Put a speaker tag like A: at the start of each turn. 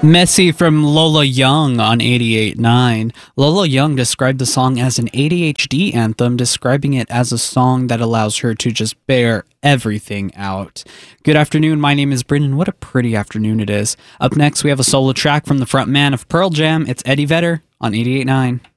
A: Messy from Lola Young on 88.9. Lola Young described the song as an ADHD anthem, describing it as a song that allows her to just bear everything out. Good afternoon, my name is Brendan. What a pretty afternoon it is. Up next, we have a solo track from the front man of Pearl Jam. It's Eddie Vedder on 88.9.